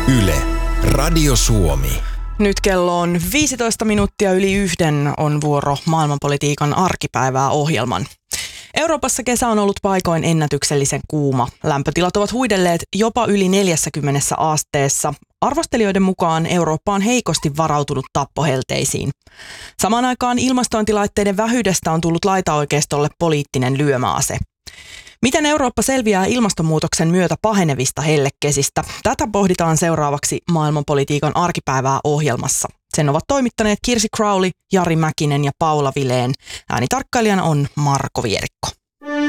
Yle, Radio Suomi. Nyt kello on 15 minuuttia yli 1 on vuoro maailmanpolitiikan arkipäivää ohjelman. Euroopassa kesä on ollut paikoin ennätyksellisen kuuma. Lämpötilat ovat huidelleet jopa yli 40 asteessa. Arvostelijoiden mukaan Eurooppa on heikosti varautunut tappohelteisiin. Samaan aikaan ilmastointilaitteiden vähyydestä on tullut laitaoikeistolle poliittinen lyömäase. Miten Eurooppa selviää ilmastonmuutoksen myötä pahenevista hellekesistä? Tätä pohditaan seuraavaksi maailmanpolitiikan arkipäivää ohjelmassa. Sen ovat toimittaneet Kirsi Crowley, Jari Mäkinen ja Paula Vilén. Äänitarkkailijana on Marko Vierikko.